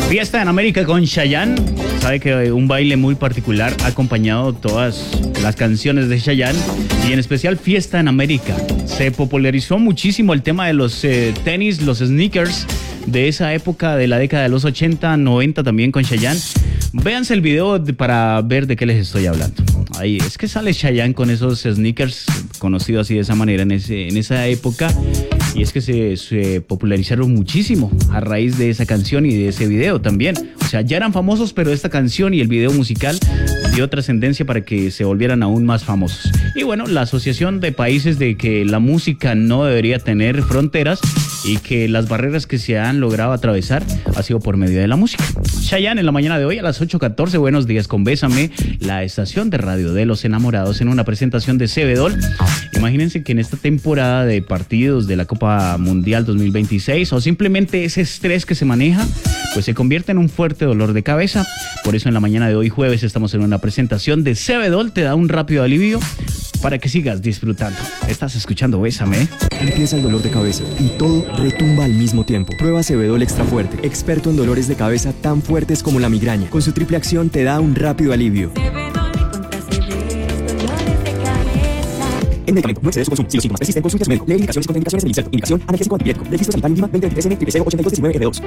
Fiesta en América con Chayanne. Sabe que un baile muy particular ha acompañado todas las canciones de Chayanne y en especial Fiesta en América. Se popularizó muchísimo el tema de los tenis, los sneakers de esa época de la década de los 80, 90 también con Chayanne. Véanse el video para ver de qué les estoy hablando. Ahí es que sale Chayanne con esos sneakers, conocidos así de esa manera en esa época. Y es que se popularizaron muchísimo a raíz de esa canción y de ese video también. O sea, ya eran famosos, pero esta canción y el video musical dio trascendencia para que se volvieran aún más famosos. Y bueno, la Asociación de Países de que la música no debería tener fronteras y que las barreras que se han logrado atravesar ha sido por medio de la música. Chayanne en la mañana de hoy a las 8:14. Buenos días con Bésame, la estación de radio de los enamorados, en una presentación de CBDOL. Imagínense que en esta temporada de partidos de la Copa Mundial 2026 o simplemente ese estrés que se maneja, pues se convierte en un fuerte dolor de cabeza. Por eso en la mañana de hoy jueves estamos en una presentación de CBDOL. Te da un rápido alivio para que sigas disfrutando. Estás escuchando Bésame. Empieza el dolor de cabeza y todo retumba al mismo tiempo. Prueba CBDOL Extra Fuerte, experto en dolores de cabeza tan fuertes como la migraña. Con su triple acción te da un rápido alivio. El medicamento no excede su consumo. Si los síntomas persisten, consulte a su médico. Lee indicaciones y contraindicaciones del insecto. Indicación analgésico antipirético. Registro sanitario mínima 2023N008219F2.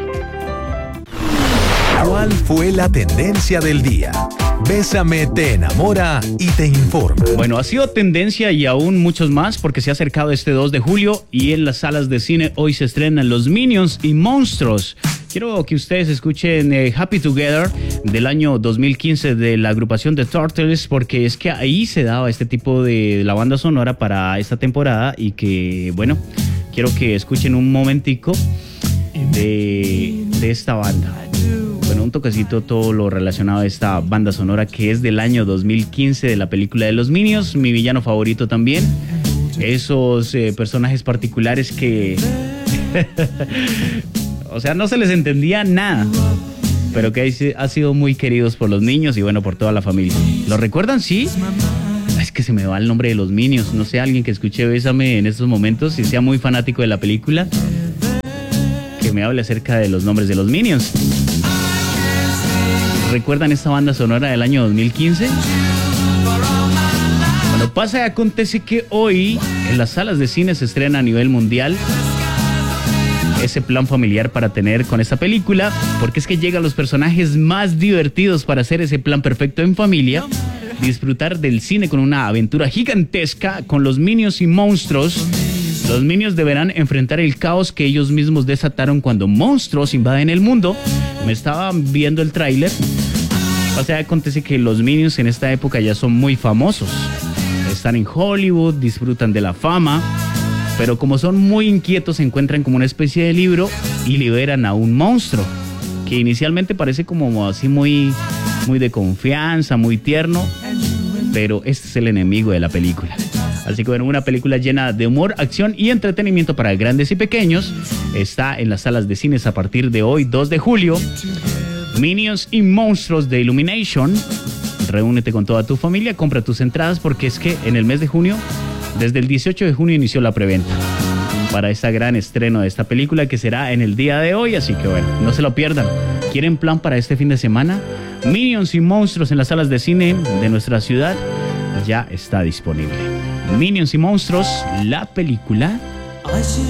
¿Cuál fue la tendencia del día? Bésame te enamora y te informa. Bueno, ha sido tendencia y aún muchos más porque se ha acercado este 2 de julio y en las salas de cine hoy se estrenan Los Minions y Monstruos. Quiero que ustedes escuchen Happy Together del año 2015 de la agrupación The Turtles, porque es que ahí se daba este tipo de la banda sonora para esta temporada y que, bueno, quiero que escuchen un momentico de esta banda. Bueno, un toquecito todo lo relacionado a esta banda sonora que es del año 2015 de la película de Los Minions, mi villano favorito también. Esos personajes particulares que... o sea, no se les entendía nada, pero que ha sido muy queridos por los niños y bueno, por toda la familia. ¿Lo recuerdan? Sí. Es que se me va el nombre de los Minions. No sé, alguien que escuche Bésame en estos momentos y sea muy fanático de la película, que me hable acerca de los nombres de los Minions. ¿Recuerdan esta banda sonora del año 2015? Bueno, pasa y acontece que hoy en las salas de cine se estrena a nivel mundial ese plan familiar para tener con esta película, porque es que llegan los personajes más divertidos para hacer ese plan perfecto en familia, disfrutar del cine con una aventura gigantesca con los Minions y Monstruos. Los Minions deberán enfrentar el caos que ellos mismos desataron cuando monstruos invaden el mundo. Me estaba viendo el tráiler. O sea, acontece que los Minions en esta época ya son muy famosos. Están en Hollywood, disfrutan de la fama, pero como son muy inquietos se encuentran como una especie de libro y liberan a un monstruo que inicialmente parece como así muy de confianza, muy tierno, pero este es el enemigo de la película. Así que bueno, una película llena de humor, acción y entretenimiento para grandes y pequeños. Está en las salas de cines a partir de hoy, 2 de julio. Minions y Monstruos de Illumination. Reúnete con toda tu familia, compra tus entradas porque es que en el mes de junio, desde el 18 de junio inició la preventa para este gran estreno de esta película que será en el día de hoy. Así que bueno, no se lo pierdan. ¿Quieren plan para este fin de semana? Minions y Monstruos en las salas de cine de nuestra ciudad ya está disponible. Minions y Monstruos, la película